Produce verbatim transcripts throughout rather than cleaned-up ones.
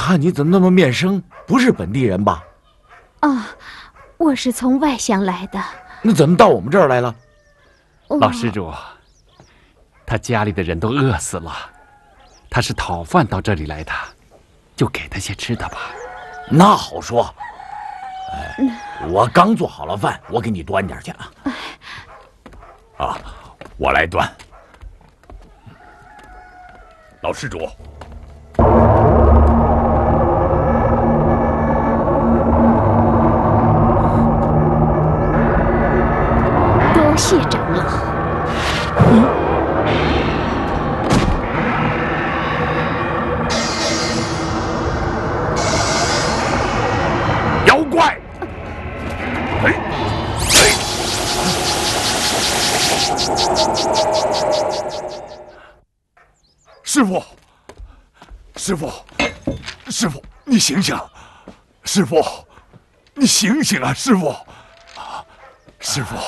看你怎么那么面生，不是本地人吧？ 啊，我是从外乡来的。 那怎么到我们这儿来了？ 老施主，他家里的人都饿死了，他是讨饭到这里来的，就给他些吃的吧。 那好说。哎，我刚做好了饭，我给你端点去啊。 啊，我来端。老施主。 多谢长老。 嗯。 妖怪！哎哎！师傅，师傅，师傅，你醒醒！师傅，你醒醒啊！师傅，师傅。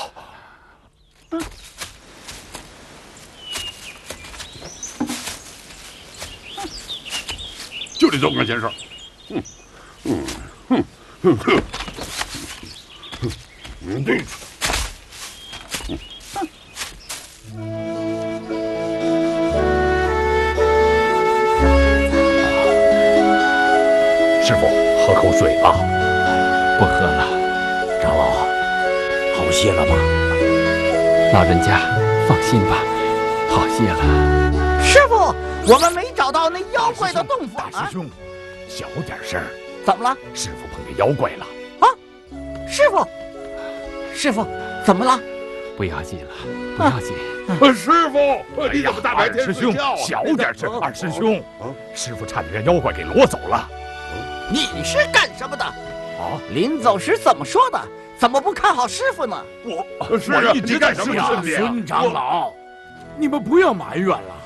就得这么先生。嗯嗯嗯嗯哼嗯对。师傅，喝口水啊！ 不喝了。 长老，好些了吗？ 老人家放心吧，好些了。 师傅，我们没找到那妖怪的洞府啊！ 大师兄，小点声。 怎么了？ 师傅碰见妖怪了。 啊！师傅，师傅，怎么了？ 不要紧了，不要紧。 啊、师傅，你怎么大白天睡觉啊？小点声，二师兄，师傅差点让妖怪给掳走了。 你是干什么的？啊，临走时怎么说的？怎么不看好师傅呢？ 我，我一直干什么呀？ 孙长老，你们不要埋怨了。